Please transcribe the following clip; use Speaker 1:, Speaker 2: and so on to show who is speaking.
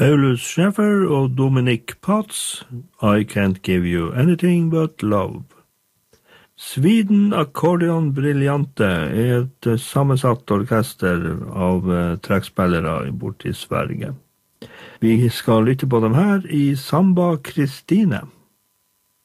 Speaker 1: Paulus Schäfer og Dominic Potts, I Can't Give You Anything But Love. Sweden Accordion Brillante et sammensatt orkester av trekkspillere bort i Sverige. Vi skal lytte på dem her i Samba Christine.